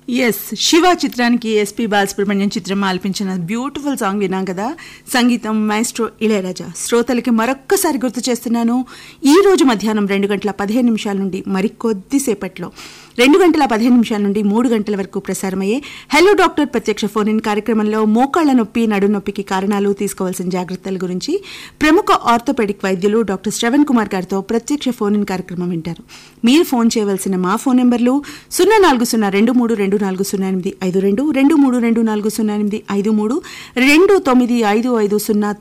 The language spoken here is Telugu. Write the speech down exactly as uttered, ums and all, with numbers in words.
ఎస్ శివ చిత్రానికి ఎస్పి బాలసుబ్రహ్మణ్యం చిత్రం ఆలపించిన బ్యూటిఫుల్ సాంగ్ విన్నాం కదా. సంగీతం మాస్ట్రో ఇళయరాజా. శ్రోతలకి మరొక్కసారి గుర్తు చేస్తున్నాను, ఈ రోజు మధ్యాహ్నం రెండు గంటల పదిహేను నిమిషాల నుండి మరికొద్దిసేపట్లో రెండు గంటల పదిహేను నిమిషాల నుండి మూడు గంటల వరకు ప్రసారమయ్యే హలో డాక్టర్ ప్రత్యక్ష ఫోన్ ఇన్ కార్యక్రమంలో మోకాళ్ల నొప్పి నడు నొప్పికి కారణాలు, తీసుకోవాల్సిన జాగ్రత్తల గురించి ప్రముఖ ఆర్థోపెడిక్ వైద్యులు డాక్టర్ శ్రవణ్ కుమార్ గారితో ప్రత్యక్ష ఫోన్ ఇన్ కార్యక్రమం వింటారు. మీరు ఫోన్ చేయవలసిన మా ఫోన్ నెంబర్లు సున్నా నాలుగు సున్నా రెండు మూడు రెండు నాలుగు సున్నా ఎనిమిది ఐదు రెండు రెండు మూడు రెండు నాలుగు సున్నా ఎనిమిది ఐదు మూడు రెండు తొమ్మిది ఐదు ఐదు సున్నా